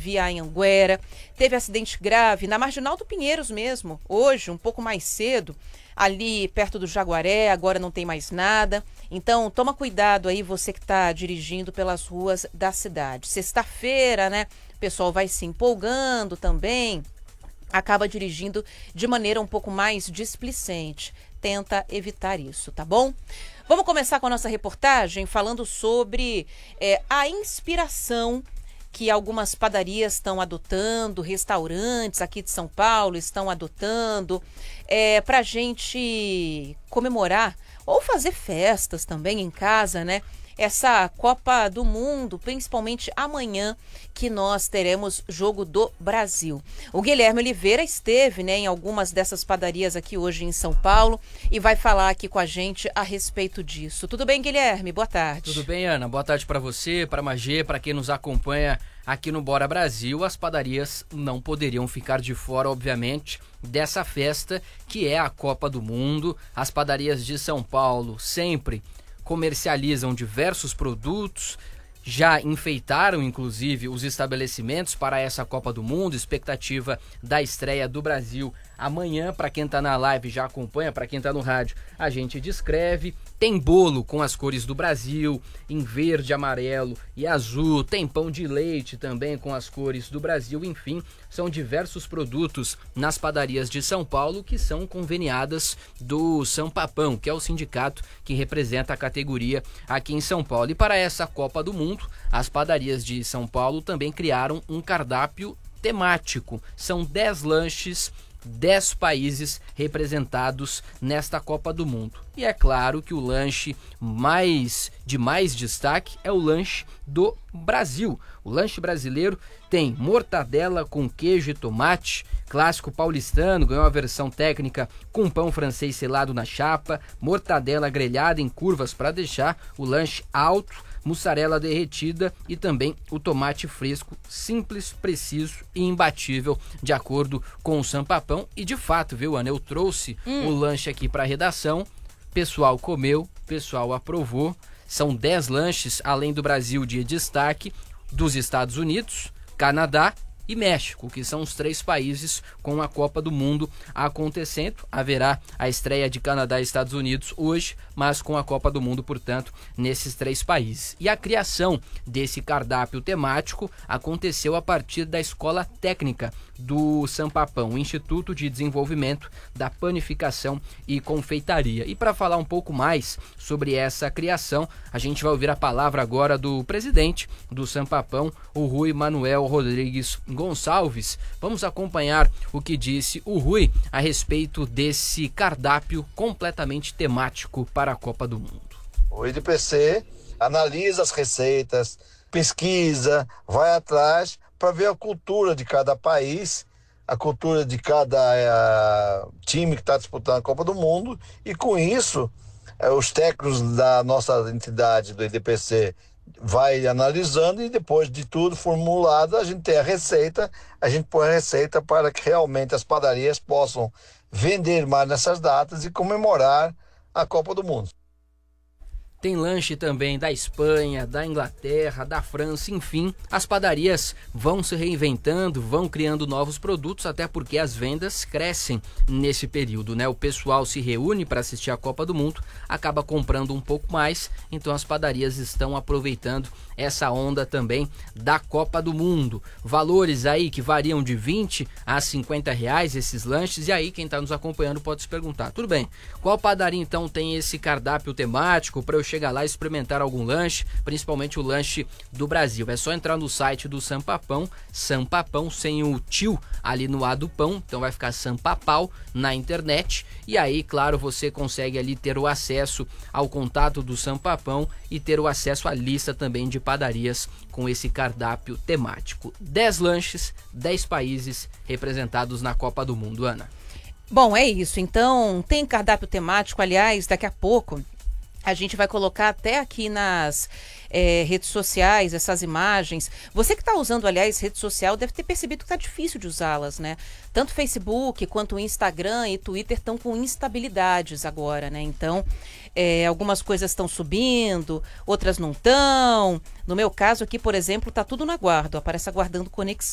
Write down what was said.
via Anhanguera. Teve acidente grave na Marginal do Pinheiros mesmo, hoje, um pouco mais cedo, ali perto do Jaguaré, agora não tem mais nada. Então, toma cuidado aí, você que está dirigindo pelas ruas da cidade. Sexta-feira, né? O pessoal vai se empolgando também, acaba dirigindo de maneira um pouco mais displicente. Tenta evitar isso, tá bom? Vamos começar com a nossa reportagem falando sobre a inspiração que algumas padarias estão adotando, restaurantes aqui de São Paulo estão adotando, para a gente comemorar ou fazer festas também em casa, né? Essa Copa do Mundo, principalmente amanhã, que nós teremos Jogo do Brasil. O Guilherme Oliveira esteve, né, em algumas dessas padarias aqui hoje em São Paulo e vai falar aqui com a gente a respeito disso. Tudo bem, Guilherme? Boa tarde. Tudo bem, Ana? Boa tarde para você, para a Magê, para quem nos acompanha aqui no Bora Brasil. As padarias não poderiam ficar de fora, obviamente, dessa festa que é a Copa do Mundo. As padarias de São Paulo sempre comercializam diversos produtos, já enfeitaram inclusive os estabelecimentos para essa Copa do Mundo, expectativa da estreia do Brasil amanhã. Para quem está na live já acompanha, para quem está no rádio a gente descreve. Tem bolo com as cores do Brasil, em verde, amarelo e azul. Tem pão de leite também com as cores do Brasil. Enfim, são diversos produtos nas padarias de São Paulo que são conveniadas do Sampapão, que é o sindicato que representa a categoria aqui em São Paulo. E para essa Copa do Mundo, as padarias de São Paulo também criaram um cardápio temático. São 10 lanches, 10 países representados nesta Copa do Mundo. E é claro que o lanche de mais destaque é o lanche do Brasil. O lanche brasileiro tem mortadela com queijo e tomate, clássico paulistano, ganhou a versão técnica com pão francês selado na chapa, mortadela grelhada em curvas para deixar o lanche alto, mussarela derretida e também o tomate fresco, simples, preciso e imbatível, de acordo com o Sampapão. E de fato, viu, Ana, eu trouxe o lanche aqui para a redação, pessoal comeu, pessoal aprovou. São 10 lanches, além do Brasil, de destaque dos Estados Unidos, Canadá e México, que são os 3 países com a Copa do Mundo acontecendo. Haverá a estreia de Canadá e Estados Unidos hoje, mas com a Copa do Mundo, portanto, nesses 3 países. E a criação desse cardápio temático aconteceu a partir da Escola Técnica do Sampapão, o Instituto de Desenvolvimento da Panificação e Confeitaria. E para falar um pouco mais sobre essa criação, a gente vai ouvir a palavra agora do presidente do Sampapão, o Rui Manuel Rodrigues Gonçalves. Vamos acompanhar o que disse o Rui a respeito desse cardápio completamente temático para a Copa do Mundo. O IDPC analisa as receitas, pesquisa, vai atrás para ver a cultura de cada país, a cultura de cada time que está disputando a Copa do Mundo, e com isso os técnicos da nossa entidade do IDPC vai analisando e depois de tudo formulado a gente tem a receita, a gente põe a receita para que realmente as padarias possam vender mais nessas datas e comemorar a Copa do Mundo. Tem lanche também da Espanha, da Inglaterra, da França, enfim, as padarias vão se reinventando, vão criando novos produtos, até porque as vendas crescem nesse período, né? O pessoal se reúne para assistir a Copa do Mundo, acaba comprando um pouco mais, então as padarias estão aproveitando essa onda também da Copa do Mundo. Valores aí que variam de 20 a 50 reais esses lanches, e aí quem está nos acompanhando pode se perguntar, tudo bem, qual padaria então tem esse cardápio temático para eu chegar lá e experimentar algum lanche, principalmente o lanche do Brasil? É só entrar no site do Sampapão, Sampapão sem o tio ali no A do pão, então vai ficar Sampapau na internet, e aí, claro, você consegue ali ter o acesso ao contato do Sampapão e ter o acesso à lista também de padarias com esse cardápio temático. 10 lanches, 10 países representados na Copa do Mundo, Ana. Bom, é isso. Então, tem cardápio temático, aliás, daqui a pouco a gente vai colocar até aqui nas redes sociais essas imagens. Você que está usando, aliás, rede social deve ter percebido que está difícil de usá-las, né? Tanto Facebook quanto o Instagram e Twitter estão com instabilidades agora, né? Então, algumas coisas estão subindo, outras não estão. No meu caso aqui, por exemplo, está tudo no aguardo, aparece aguardando conexão.